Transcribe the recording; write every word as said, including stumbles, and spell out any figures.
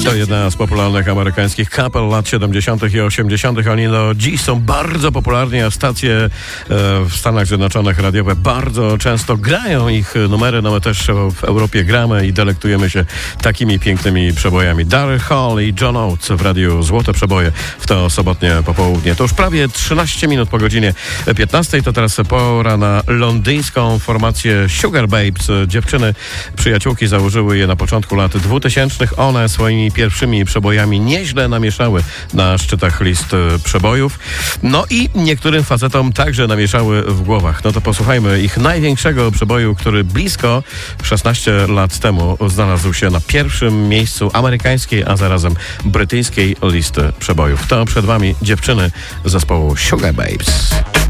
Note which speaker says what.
Speaker 1: To jedna z popularnych amerykańskich kapel lat siedemdziesiątych i osiemdziesiątych. Oni do dziś są bardzo popularni, a stacje e, w Stanach Zjednoczonych radiowe bardzo często grają ich numery. No my też w Europie gramy i delektujemy się takimi pięknymi przebojami. Daryl Hall i John Oates w radiu Złote Przeboje w to sobotnie popołudnie. To już prawie trzynaście minut po godzinie piętnastej. To teraz pora na londyńską formację Sugar Babes. Dziewczyny, przyjaciółki założyły je na początku lat dwutysięcznych. One swoimi pierwszymi przebojami nieźle namieszały na szczytach list przebojów. No i niektórym facetom także namieszały w głowach. No to posłuchajmy ich największego przeboju, który blisko szesnaście lat temu znalazł się na pierwszym miejscu amerykańskiej, a zarazem brytyjskiej listy przebojów. To przed wami dziewczyny zespołu Sugar Babes.